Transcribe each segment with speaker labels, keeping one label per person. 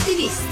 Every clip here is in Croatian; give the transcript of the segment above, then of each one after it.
Speaker 1: Optimist.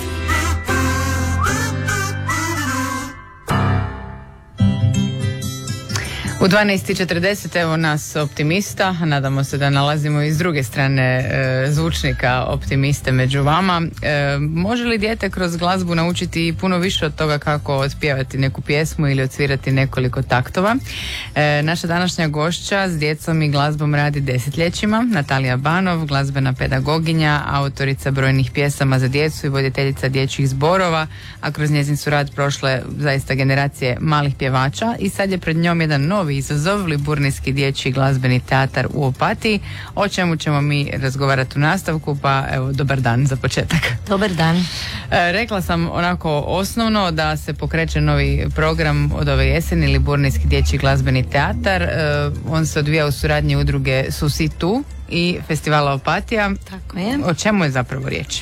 Speaker 2: U 12:40 evo nas Optimista, nadamo se da nalazimo i s druge strane zvučnika Optimiste među vama. Može li dijete kroz glazbu naučiti puno više od toga kako otpjevati neku pjesmu ili odsvirati nekoliko taktova? Naša današnja gošća s djecom i glazbom radi desetljećima, Natalija Banov, glazbena pedagoginja, autorica brojnih pjesama za djecu i voditeljica dječjih zborova, a kroz njezin su rad prošle zaista generacije malih pjevača i sad je pred njom jedan novi izazov, Liburnijski dječji glazbeni teatar u Opatiji, o čemu ćemo mi razgovarati u nastavku, pa evo, dobar dan za početak.
Speaker 3: Dobar dan.
Speaker 2: Rekla sam onako osnovno da se pokreće novi program od ove jeseni, Liburnijski dječji glazbeni teatar. On se odvija u suradnji udruge Susi tu i festivala Opatija.
Speaker 3: Tako je.
Speaker 2: O čemu je zapravo riječ?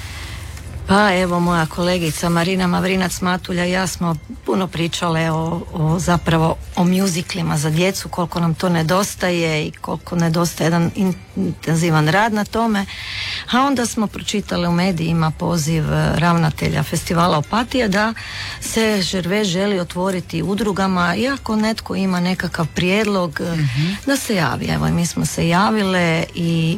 Speaker 3: Pa evo, moja kolegica Marina Mavrinac-Matulja i ja smo puno pričale zapravo o mjuziklima za djecu, koliko nam to nedostaje i koliko nedostaje jedan intenzivan rad na tome. A onda smo pročitali u medijima poziv ravnatelja festivala Opatija da se Žerve želi otvoriti udrugama i ako netko ima nekakav prijedlog da se javi. Evo, mi smo se javile i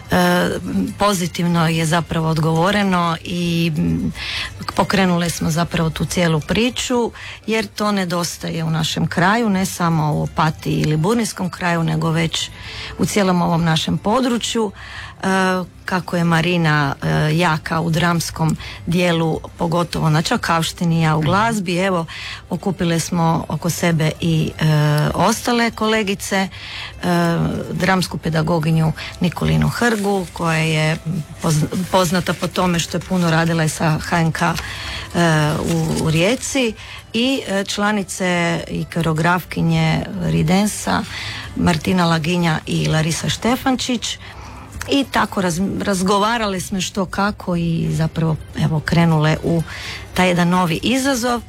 Speaker 3: pozitivno je zapravo odgovoreno i pokrenule smo zapravo tu cijelu priču jer to nedostaje u našem kraju, ne samo u Opatiji ili Liburnijskom kraju, nego već u cijelom ovom našem području. Kako je Marina jaka u dramskom dijelu, pogotovo na Čakavštini, ja u glazbi, evo, okupile smo oko sebe i ostale kolegice, dramsku pedagoginju Nikolinu Hrgu, koja je poznata po tome što je puno radila i sa HNK u Rijeci, i članice i koreografkinje Ridensa Martina Laginja i Larisa Štefančić. I tako razgovarali smo što kako i zapravo evo krenule u taj jedan novi izazov.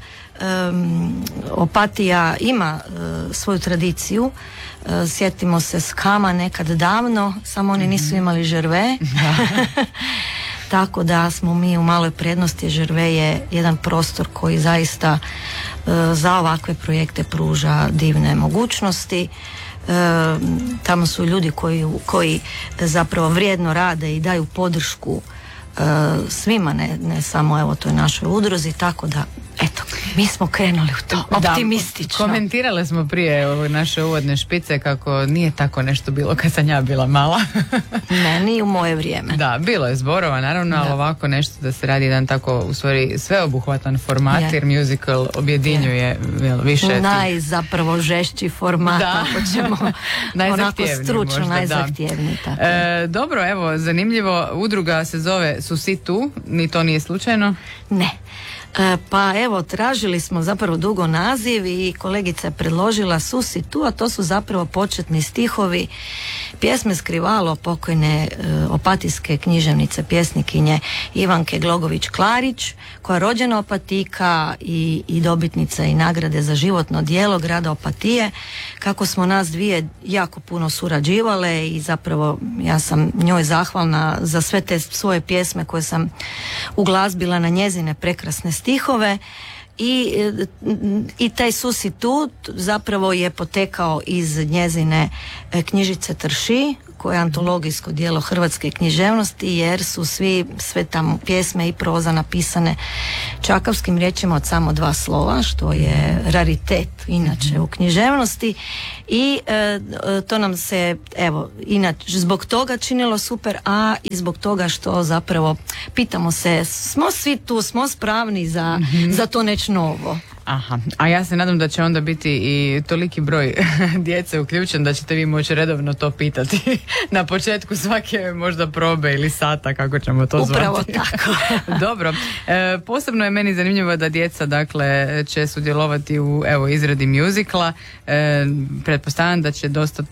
Speaker 3: Opatija ima svoju tradiciju. Sjetimo se Skama nekad davno, samo oni nisu imali Žerve. Tako da smo mi u maloj prednosti. Žerve je jedan prostor koji zaista za ovakve projekte pruža divne mogućnosti. Tamo su ljudi koji zapravo vrijedno rade i daju podršku svima, ne samo evo toj našoj udruzi, tako da eto, mi smo krenuli u to optimistično.
Speaker 2: Komentirale smo prije naše uvodne špice kako nije tako nešto bilo kad sam ja bila mala.
Speaker 3: Ne, ni u moje vrijeme.
Speaker 2: Da, bilo je zborova naravno, ali ovako nešto da se radi jedan tako u stvari sveobuhvatan format, jer musical objedinjuje više
Speaker 3: zapravo žešći format, ako ćemo onako stručno, najzahtjevniji.
Speaker 2: Dobro, evo, zanimljivo, udruga se zove Susi tu, ni to nije slučajno?
Speaker 3: Ne. Pa evo, tražili smo zapravo dugo naziv i kolegica je predložila Susi tu, a to su zapravo početni stihovi pjesme Skrivalo pokojne opatijske književnice, pjesnikinje Ivanke Glogović-Klarić, koja je rođena Opatika i dobitnica i nagrade za životno djelo grada Opatije. Kako smo nas dvije jako puno surađivale i zapravo ja sam njoj zahvalna za sve te svoje pjesme koje sam uglazbila na njezine prekrasne stihove. I taj Susi tu zapravo je potekao iz njezine knjižice Trši, koje je antologijsko djelo hrvatske književnosti, jer su sve tamo pjesme i proza napisane čakavskim riječima od samo 2 slova, što je raritet inače u književnosti, i to nam se evo inače zbog toga činilo super, a i zbog toga što zapravo pitamo se, smo svi tu, smo spremni za to nešto novo.
Speaker 2: Aha, a ja se nadam da će onda biti i toliki broj djece uključen da ćete vi moći redovno to pitati na početku svake možda probe ili sata, kako ćemo to zvati.
Speaker 3: Upravo tako. Dobro.
Speaker 2: Posebno je meni zanimljivo da djeca dakle će sudjelovati u izradi muzikla. Pretpostavljam da će dosta